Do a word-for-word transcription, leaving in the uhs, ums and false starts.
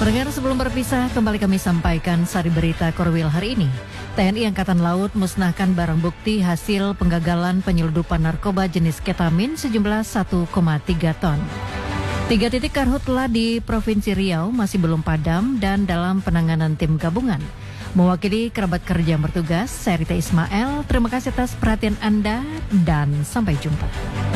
Pendengar, sebelum berpisah, kembali kami sampaikan sari berita Korwil hari ini. T N I Angkatan Laut musnahkan barang bukti hasil penggagalan penyeludupan narkoba jenis ketamin sejumlah satu koma tiga ton. Tiga titik karhutla di Provinsi Riau masih belum padam dan dalam penanganan tim gabungan. Mewakili kerabat kerja yang bertugas, saya Rita Ismail. Terima kasih atas perhatian Anda dan sampai jumpa.